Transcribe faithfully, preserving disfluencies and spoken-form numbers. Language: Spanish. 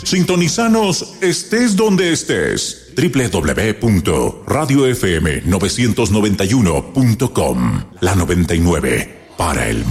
Sintonizanos estés donde estés. doble u doble u doble u punto radio f m novecientos noventa y uno punto com. La noventa y nueve para el mundo.